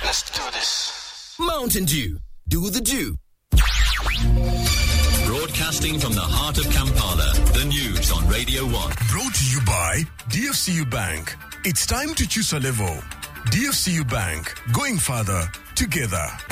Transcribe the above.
Let's do this. Mountain Dew. Do the Dew. Broadcasting from the heart of Kampala, the news on Radio 1. Brought to you by DFCU Bank. It's time to choose a level. DFCU Bank. Going further together.